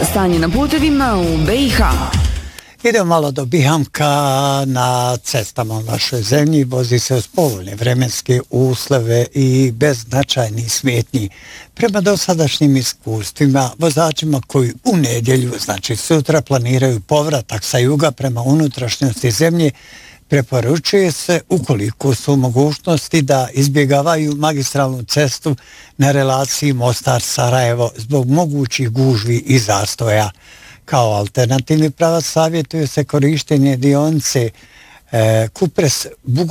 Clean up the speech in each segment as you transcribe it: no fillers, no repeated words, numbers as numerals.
stanje na putevima u BiH. Idemo malo do Bihamka. Na cestama u našoj zemlji vozi se uz povoljne vremenske uslove i bez značajnih smetnji. Prema dosadašnjim iskustvima, vozačima koji u nedjelju, znači sutra, planiraju povratak sa juga prema unutrašnjosti zemlje, preporučuje se, ukoliko su mogućnosti, da izbjegavaju magistralnu cestu na relaciji Mostar-Sarajevo zbog mogućih gužvi i zastoja. Kao alternativni pravac savjetuje se korištenje dionice Kupres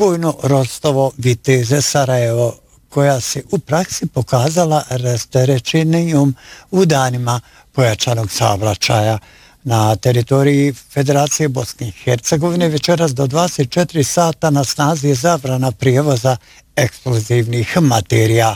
Bugojno-Rostovo-Viteze-Sarajevo, koja se u praksi pokazala rasterećenijom u danima pojačanog saobraćaja. Na teritoriji Federacije Bosne i Hercegovine večeras do 24 sata na snazi je zabrana prijevoza eksplozivnih materija.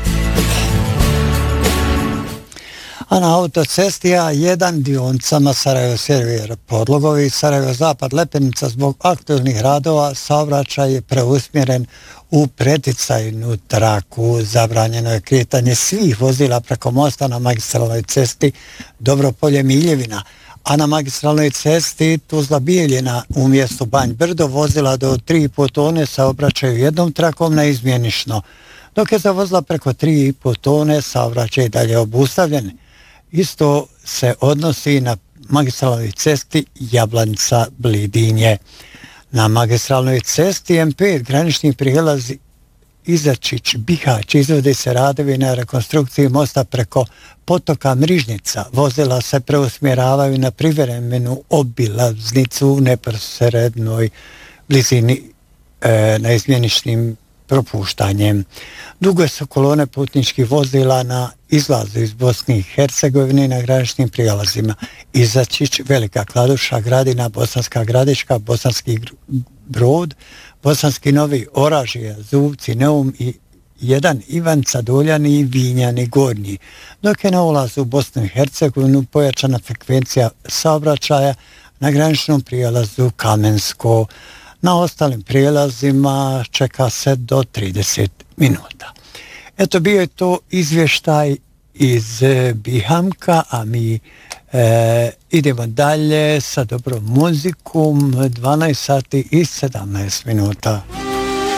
A na autocesti A1 dionicama Sarajevo-Sjever Podlogovi i Sarajevo-Zapad Lepenica zbog aktualnih radova saobraćaj je preusmjeren u preticajnu traku. Zabranjeno je kretanje svih vozila preko mosta na magistralnoj cesti Dobropolje-Miljevina, a na magistralnoj cesti Tuzla-Bijeljina u mjestu Banj Brdo vozila do 3,5 tone saobraćaju jednom trakom neizmjenično, dok je za vozila preko 3,5 tone saobraćaj dalje obustavljen. Isto se odnosi na magistralnoj cesti Jablanica-Blidinje. Na magistralnoj cesti M5 granični prijelazi Izačić-Bihać izvode se radovi na rekonstrukciji mosta preko potoka Mrižnica. Vozila se preusmjeravaju na privremenu obilaznicu u neposrednoj blizini neizmjeničnim propuštanjem. Dugo su kolone putničkih vozila na izlazu iz Bosne i Hercegovine na graničnim prijelazima Izačić, Velika Kladuša, Gradina, Bosanska Gradiška, Bosanski Brod, Bosanski Novi, Oražija, Zuvci, Neum i jedan Ivanca, Doljani i Vinjani Gornji, dok je na ulazu u Bosnu i Hercegovinu pojačana frekvencija saobraćaja na graničnom prijelazu Kamensko. Na ostalim prijelazima čeka se do 30 minuta. Eto, bio je to izvještaj iz Bihamka, a mi idemo dalje sa dobrom muzikom, 12 sati i 17 minuta.